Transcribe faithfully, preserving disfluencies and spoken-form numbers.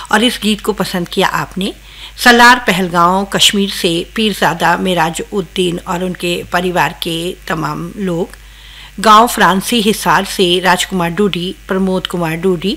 और इस गीत को पसंद किया आपने। सलार पहलगांव कश्मीर से पीरजादा मेराज उद्दीन और उनके परिवार के तमाम लोग, गांव फ्रांसी हिसार से राजकुमार डूडी, प्रमोद कुमार डूडी,